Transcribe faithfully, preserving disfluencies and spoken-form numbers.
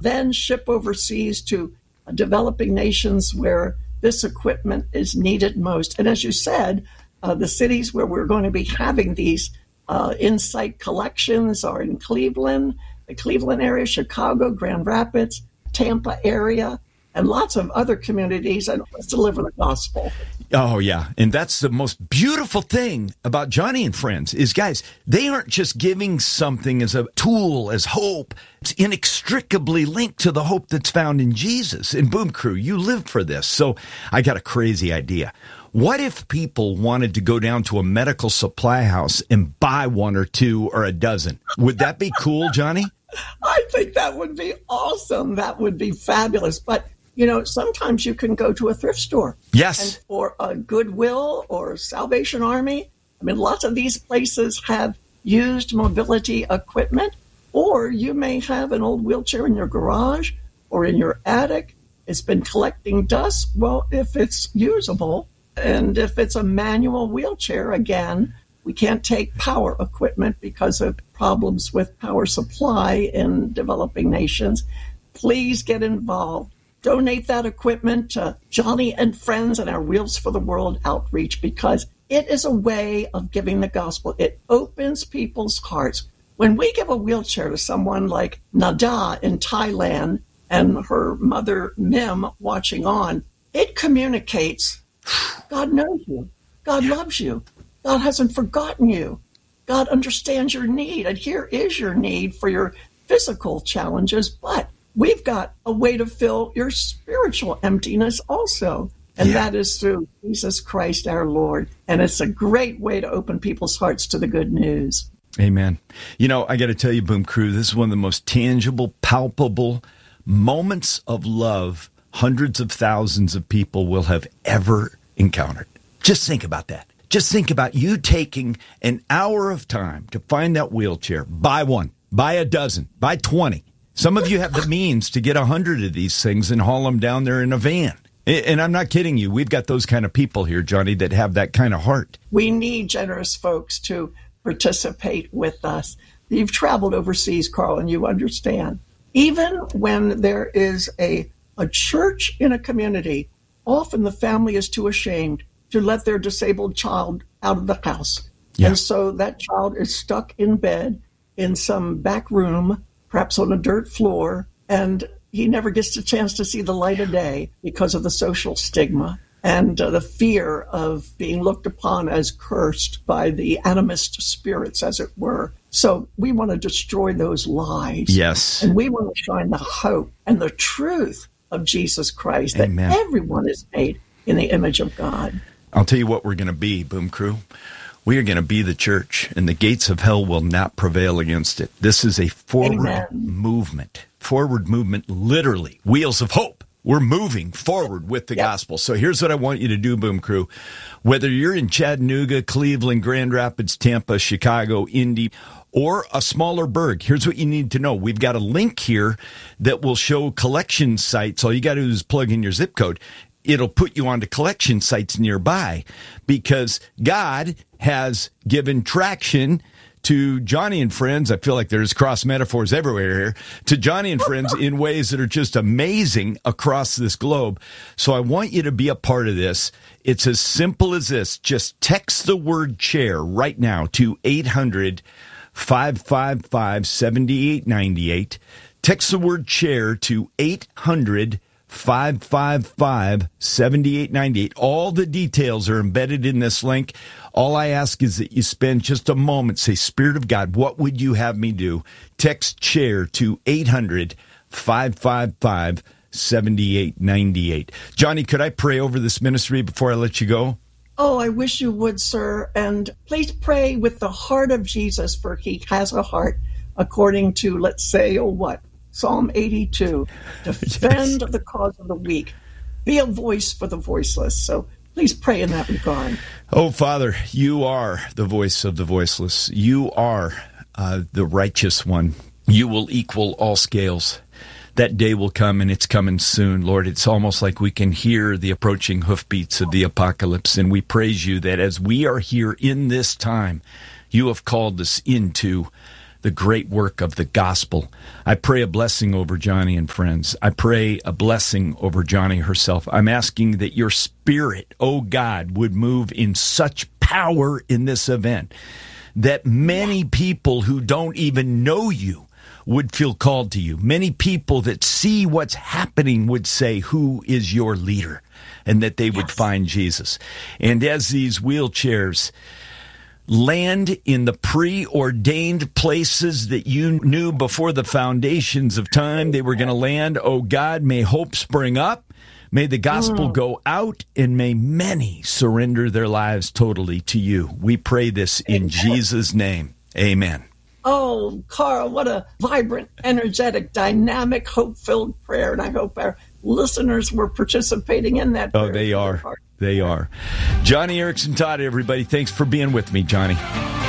then ship overseas to developing nations where this equipment is needed most. And as you said, uh, the cities where we're going to be having these uh, Insight collections are in Cleveland, the Cleveland area, Chicago, Grand Rapids, Tampa area, and lots of other communities, and let's deliver the gospel. Oh, yeah. And that's the most beautiful thing about Joni and Friends is, guys, they aren't just giving something as a tool, as hope. It's inextricably linked to the hope that's found in Jesus. And Boom Crew, you live for this. So I got a crazy idea. What if people wanted to go down to a medical supply house and buy one or two or a dozen? Would that be cool, Joni? I think that would be awesome. That would be fabulous. But you know, sometimes you can go to a thrift store. Yes. And for a Goodwill or Salvation Army. I mean, lots of these places have used mobility equipment, or you may have an old wheelchair in your garage or in your attic. It's been collecting dust. Well, if it's usable and if it's a manual wheelchair, again, we can't take power equipment because of problems with power supply in developing nations. Please get involved. Donate that equipment to Joni and Friends and our Wheels for the World outreach, because it is a way of giving the gospel. It opens people's hearts. When we give a wheelchair to someone like Nada in Thailand and her mother Mim watching on, it communicates, God knows you. God loves you. God hasn't forgotten you. God understands your need. And here is your need for your physical challenges, but we've got a way to fill your spiritual emptiness also, and yeah. that is through Jesus Christ our Lord. And it's a great way to open people's hearts to the good news. Amen. You know, I got to tell you, Boom Crew, this is one of the most tangible, palpable moments of love hundreds of thousands of people will have ever encountered. Just think about that. Just think about you taking an hour of time to find that wheelchair. Buy one, buy a dozen, buy twenty. Some of you have the means to get a hundred of these things and haul them down there in a van. And I'm not kidding you. We've got those kind of people here, Joni, that have that kind of heart. We need generous folks to participate with us. You've traveled overseas, Carl, and you understand. Even when there is a, a church in a community, often the family is too ashamed to let their disabled child out of the house. Yeah. And so that child is stuck in bed in some back room, perhaps on a dirt floor, and he never gets a chance to see the light of day because of the social stigma and uh, the fear of being looked upon as cursed by the animist spirits, as it were. So we want to destroy those lies. Yes. And we want to shine the hope and the truth of Jesus Christ, Amen. That everyone is made in the image of God. I'll tell you what we're going to be, Boom Crew. We are going to be the church, and the gates of hell will not prevail against it. This is a forward Amen. movement. Forward movement, literally. Wheels of hope. We're moving forward with the yep. gospel. So here's what I want you to do, Boom Crew. Whether you're in Chattanooga, Cleveland, Grand Rapids, Tampa, Chicago, Indy, or a smaller burg, here's what you need to know. We've got a link here that will show collection sites. All you got to do is plug in your zip code. It'll put you onto collection sites nearby, because God has given traction to Joni and Friends. I feel like there's cross metaphors everywhere here, to Joni and Friends in ways that are just amazing across this globe. So I want you to be a part of this. It's as simple as this. Just text the word chair right now to eight hundred, five five five, seven eight nine eight. Text the word chair to eight hundred, five five five, seven eight nine eight. All the details are embedded in this link. All I ask is that you spend just a moment, say, Spirit of God, what would you have me do? Text chair to eight hundred, five five five, seven eight nine eight. Joni, could I pray over this ministry before I let you go? Oh, I wish you would, sir. And please pray with the heart of Jesus, for he has a heart, according to, let's say, oh, what? Psalm eighty-two, defend yes. the cause of the weak. Be a voice for the voiceless. So please pray in that regard. Oh, Father, you are the voice of the voiceless. You are uh, the righteous one. You will equal all scales. That day will come, and it's coming soon, Lord. It's almost like we can hear the approaching hoofbeats of the apocalypse, and we praise you that as we are here in this time, you have called us into the great work of the gospel. I pray a blessing over Joni and friends. I pray a blessing over Joni herself. I'm asking that your spirit, oh God, would move in such power in this event that many people who don't even know you would feel called to you. Many people that see what's happening would say, who is your leader? And that they would yes. find Jesus. And as these wheelchairs land in the preordained places that you knew before the foundations of time they were going to land, oh God, may hope spring up, may the gospel go out, and may many surrender their lives totally to you. We pray this in Jesus' name. Amen. Oh, Carl, what a vibrant, energetic, dynamic, hope-filled prayer, and I hope our listeners were participating in that prayer. Oh, they are. They are. Joni Eareckson Tada, everybody. Thanks for being with me, Joni.